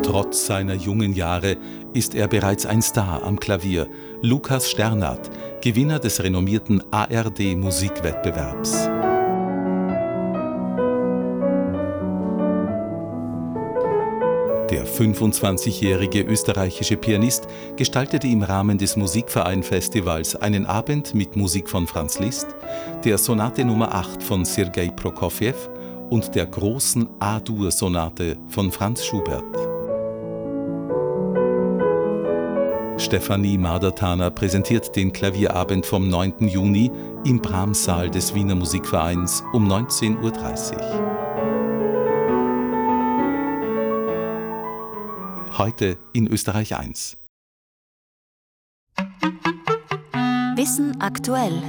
Trotz seiner jungen Jahre ist er bereits ein Star am Klavier. Lukas Sternert, Gewinner des renommierten ARD-Musikwettbewerbs. Der 25-jährige österreichische Pianist gestaltete im Rahmen des Musikverein-Festivals einen Abend mit Musik von Franz Liszt, der Sonate Nummer 8 von Sergei Prokofjew und der großen A-Dur-Sonate von Franz Schubert. Stefanie Madertaner präsentiert den Klavierabend vom 9. Juni im Brahms-Saal des Wiener Musikvereins um 19:30 Uhr. Heute in Österreich 1. Wissen aktuell.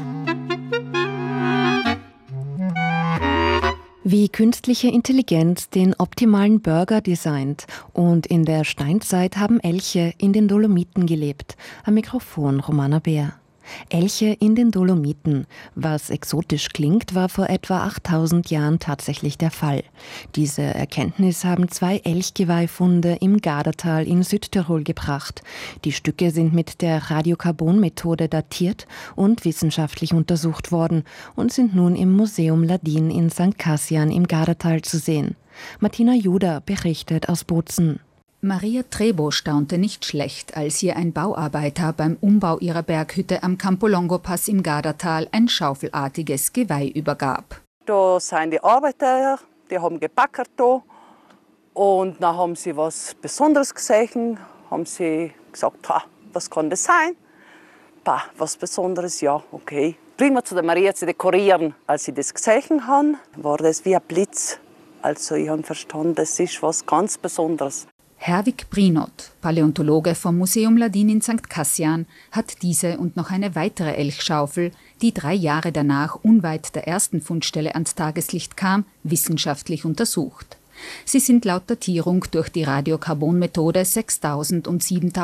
Wie künstliche Intelligenz den optimalen Burger designt. Und in der Steinzeit haben Elche in den Dolomiten gelebt. Am Mikrofon Romana Bär. Elche in den Dolomiten. Was exotisch klingt, war vor etwa 8000 Jahren tatsächlich der Fall. Diese Erkenntnis haben 2 Elchgeweihfunde im Gardatal in Südtirol gebracht. Die Stücke sind mit der Radiokarbon-Methode datiert und wissenschaftlich untersucht worden und sind nun im Museum Ladin in St. Cassian im Gardatal zu sehen. Martina Juder berichtet aus Bozen. Maria Trebo staunte nicht schlecht, als ihr ein Bauarbeiter beim Umbau ihrer Berghütte am Campolongo-Pass im Gardatal ein schaufelartiges Geweih übergab. Da sind die Arbeiter, die haben gebackert da und dann haben sie was Besonderes gesehen, haben sie gesagt, was kann das sein? Was Besonderes, ja, okay. Bringen wir zu der Maria zu dekorieren. Als sie das gesehen haben, war das wie ein Blitz. Also ich habe verstanden, das ist was ganz Besonderes. Herwig Brinot, Paläontologe vom Museum Ladin in St. Cassian, hat diese und noch eine weitere Elchschaufel, die 3 Jahre danach unweit der ersten Fundstelle ans Tageslicht kam, wissenschaftlich untersucht. Sie sind laut Datierung durch die Radiokarbon-Methode 6000 und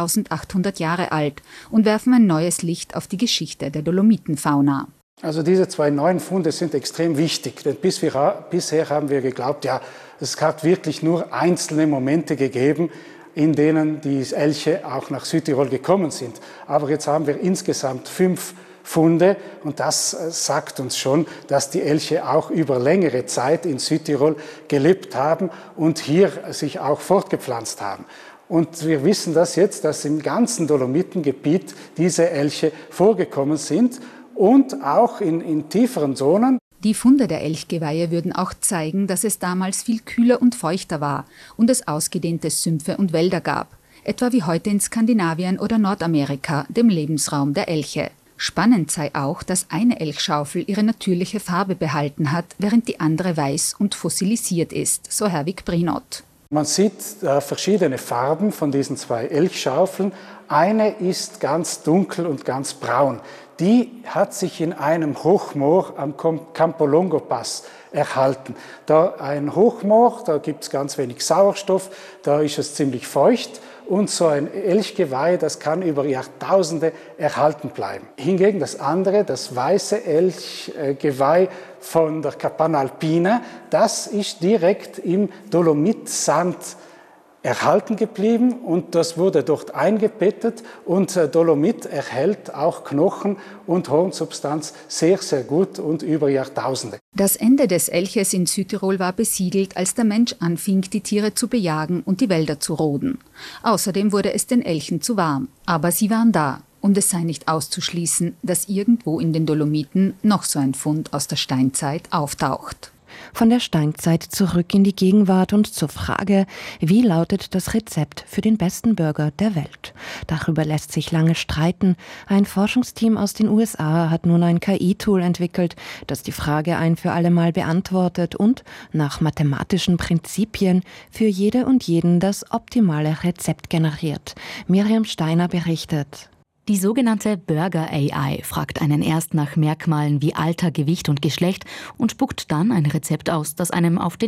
7800 Jahre alt und werfen ein neues Licht auf die Geschichte der Dolomitenfauna. Also diese 2 neuen Funde sind extrem wichtig, denn bisher haben wir geglaubt, es hat wirklich nur einzelne Momente gegeben, in denen die Elche auch nach Südtirol gekommen sind. Aber jetzt haben wir insgesamt 5 Funde und das sagt uns schon, dass die Elche auch über längere Zeit in Südtirol gelebt haben und hier sich auch fortgepflanzt haben. Und wir wissen das jetzt, dass im ganzen Dolomitengebiet diese Elche vorgekommen sind und auch in tieferen Zonen. Die Funde der Elchgeweihe würden auch zeigen, dass es damals viel kühler und feuchter war und es ausgedehnte Sümpfe und Wälder gab, etwa wie heute in Skandinavien oder Nordamerika, dem Lebensraum der Elche. Spannend sei auch, dass eine Elchschaufel ihre natürliche Farbe behalten hat, während die andere weiß und fossilisiert ist, so Herwig Brinot. Man sieht verschiedene Farben von diesen 2 Elchschaufeln. Eine ist ganz dunkel und ganz braun. Die hat sich in einem Hochmoor am Campolongo-Pass erhalten. Da ein Hochmoor, da gibt es ganz wenig Sauerstoff, da ist es ziemlich feucht und so ein Elchgeweih, das kann über Jahrtausende erhalten bleiben. Hingegen das andere, das weiße Elchgeweih von der Capanna Alpina, das ist direkt im Dolomitsand erhalten geblieben und das wurde dort eingebettet und Dolomit erhält auch Knochen und Hornsubstanz sehr, sehr gut und über Jahrtausende. Das Ende des Elches in Südtirol war besiegelt, als der Mensch anfing, die Tiere zu bejagen und die Wälder zu roden. Außerdem wurde es den Elchen zu warm, aber sie waren da und es sei nicht auszuschließen, dass irgendwo in den Dolomiten noch so ein Fund aus der Steinzeit auftaucht. Von der Steinzeit zurück in die Gegenwart und zur Frage, wie lautet das Rezept für den besten Burger der Welt? Darüber lässt sich lange streiten. Ein Forschungsteam aus den USA hat nun ein KI-Tool entwickelt, das die Frage ein für alle Mal beantwortet und nach mathematischen Prinzipien für jede und jeden das optimale Rezept generiert. Miriam Steiner berichtet. Die sogenannte Burger AI fragt einen erst nach Merkmalen wie Alter, Gewicht und Geschlecht und spuckt dann ein Rezept aus, das einem auf den